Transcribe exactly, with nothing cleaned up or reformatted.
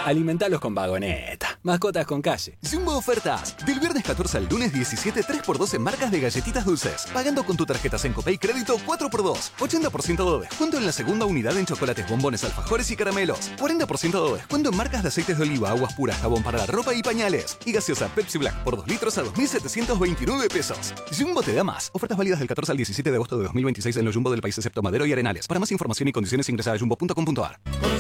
Alimentalos con Vagoneta. Mascotas con calle. Jumbo ofertas. Del viernes catorce al lunes diecisiete, tres por dos en marcas de galletitas dulces. Pagando con tu tarjeta Sencopay Crédito cuatro por dos. ochenta por ciento de descuento en la segunda unidad en chocolates, bombones, alfajores y caramelos. cuarenta por ciento de descuento en marcas de aceites de oliva, aguas puras, jabón para la ropa y pañales. Y gaseosa Pepsi Black por dos litros a dos mil setecientos veintinueve pesos. Jumbo te da más. Ofertas válidas del catorce al diecisiete de agosto de dos mil veintiséis en los Jumbo del país excepto Madero y Arenales. Para más información y condiciones ingresa a jumbo punto com punto a r.